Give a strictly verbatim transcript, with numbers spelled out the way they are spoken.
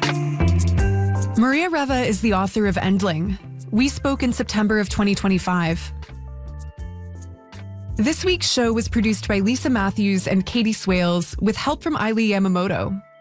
Maria Reva is the author of Endling. We spoke in September of twenty twenty-five. This week's show was produced by Lisa Matthews and Katie Swales with help from Eileen Yamamoto.